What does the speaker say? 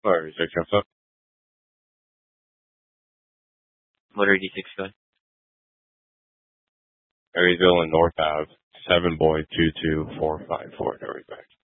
Or is it comes up? Motor D6 go ahead. Maryville and North Ave, 7 boy 22454. There we back.